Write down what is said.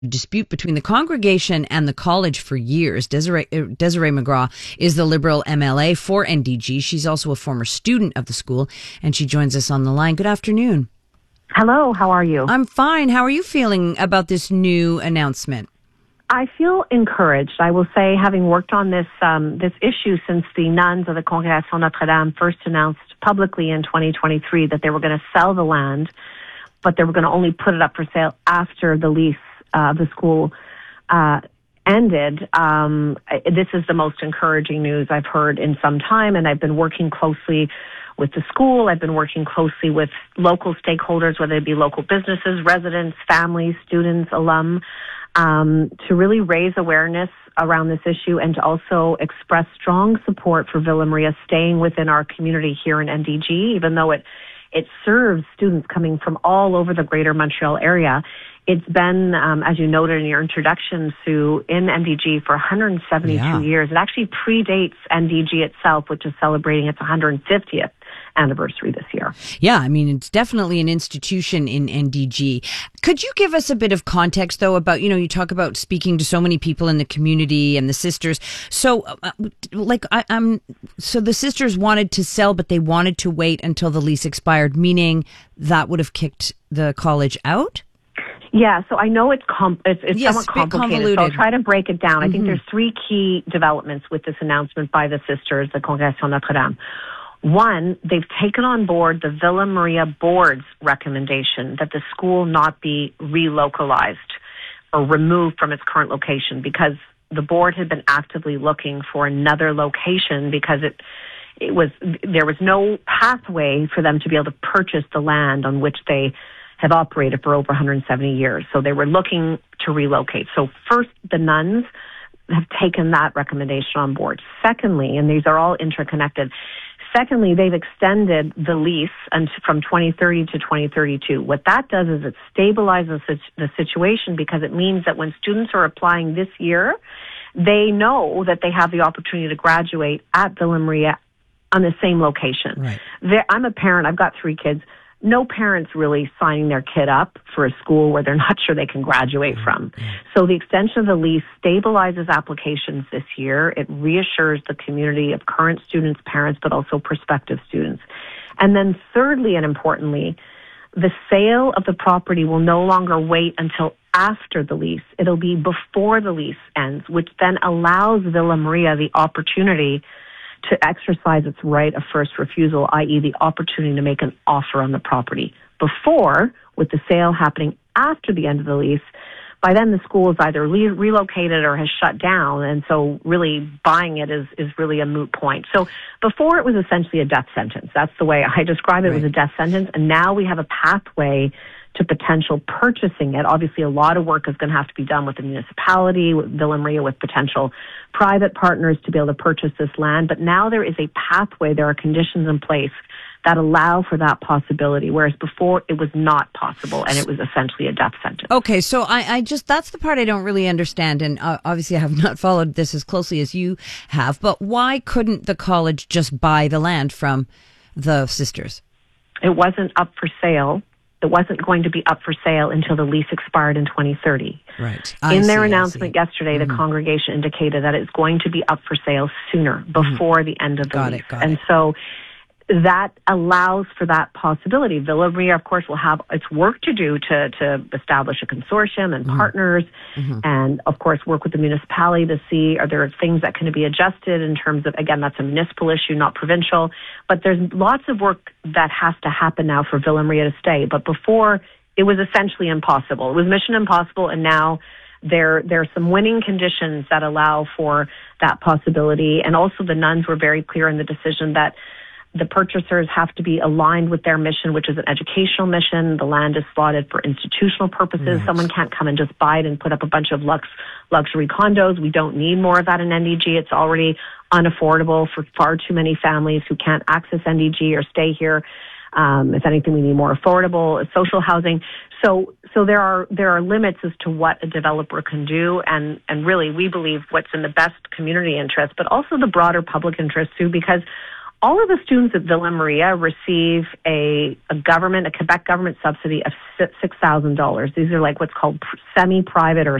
dispute between the congregation and the college for years. Desiree McGraw is the Liberal MLA for NDG. She's also a former student of the school, and she joins us on the line. Good afternoon. Hello, how are you? I'm fine. How are you feeling about this new announcement? I feel encouraged. I will say, having worked on this issue since the nuns of the Congregation Notre-Dame first announced publicly in 2023 that they were going to sell the land, but they were going to only put it up for sale after the lease of the school ended. This is the most encouraging news I've heard in some time, and I've been working closely with the school. I've been working closely with local stakeholders, whether it be local businesses, residents, families, students, alum, to really raise awareness around this issue and to also express strong support for Villa Maria staying within our community here in NDG, even though it serves students coming from all over the greater Montreal area. It's been, as you noted in your introduction, Sue, in NDG for 172 years. It actually predates NDG itself, which is celebrating its 150th anniversary this year. Yeah, I mean, it's definitely an institution in NDG. Could you give us a bit of context, though, about, you talk about speaking to so many people in the community and the sisters. So, so the sisters wanted to sell, but they wanted to wait until the lease expired, meaning that would have kicked the college out? Yeah, so I know it's somewhat complicated, so I'll try to break it down. I think there's three key developments with this announcement by the sisters, the Congregation Notre-Dame. One, they've taken on board the Villa Maria board's recommendation that the school not be relocalized or removed from its current location, because the board had been actively looking for another location because there was no pathway for them to be able to purchase the land on which they have operated for over 170 years. So they were looking to relocate. So first, the nuns have taken that recommendation on board. Secondly, and these are all interconnected, secondly, they've extended the lease from 2030 to 2032. What that does is it stabilizes the situation, because it means that when students are applying this year, they know that they have the opportunity to graduate at Villa Maria on the same location. Right. I'm a parent. I've got 3 kids. No parents really signing their kid up for a school where they're not sure they can graduate from. So the extension of the lease stabilizes applications this year. It reassures the community of current students, parents, but also prospective students. And then thirdly, and importantly, the sale of the property will no longer wait until after the lease. It'll be before the lease ends, which then allows Villa Maria the opportunity to exercise its right of first refusal, i.e. the opportunity to make an offer on the property. Before, with the sale happening after the end of the lease, by then the school is either relocated or has shut down, and so really buying it is really a moot point. So before, it was essentially a death sentence. That's the way I describe it. It was a death sentence, and now we have a pathway to potential purchasing it. Obviously, a lot of work is going to have to be done with the municipality, with Villa Maria, with potential private partners to be able to purchase this land. But now there is a pathway. There are conditions in place that allow for that possibility, whereas before it was not possible, and it was essentially a death sentence. Okay, so I just, that's the part I don't really understand, and obviously I have not followed this as closely as you have, but why couldn't the college just buy the land from the sisters? It wasn't up for sale. It wasn't going to be up for sale until the lease expired in 2030. Right. In their announcement yesterday, the congregation indicated that it's going to be up for sale sooner, before the end of the lease. And so that allows for that possibility. Villa Maria, of course, will have its work to do to establish a consortium and partners, and of course work with the municipality to see, are there things that can be adjusted in terms of, again, that's a municipal issue, not provincial, but there's lots of work that has to happen now for Villa Maria to stay. But before, it was essentially impossible. It was mission impossible, and now there are some winning conditions that allow for that possibility. And also the nuns were very clear in the decision that the purchasers have to be aligned with their mission, which is an educational mission. The land is slotted for institutional purposes. Right. Someone can't come and just buy it and put up a bunch of luxury condos. We don't need more of that in NDG. It's already unaffordable for far too many families who can't access NDG or stay here. If anything, we need more affordable social housing. So there are limits as to what a developer can do, and really we believe what's in the best community interest, but also the broader public interest too, because All of the students at Villa Maria receive a Quebec government subsidy of $6,000. These are like what's called semi-private or